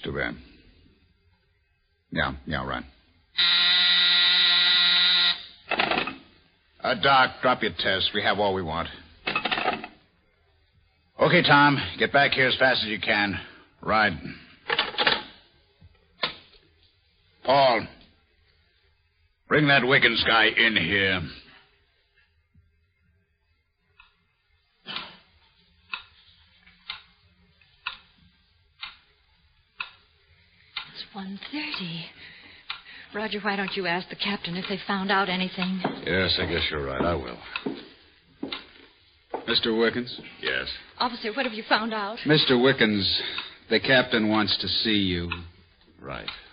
Too bad. Yeah, right. Doc, drop your test. We have all we want. Okay, Tom. Get back here as fast as you can. Right. Paul, bring that Wiggins guy in here. It's 1:30. Roger, why don't you ask the captain if they found out anything? Yes, I guess you're right. I will. Mr. Wiggins? Yes. Officer, what have you found out? Mr. Wiggins, the captain wants to see you. Right.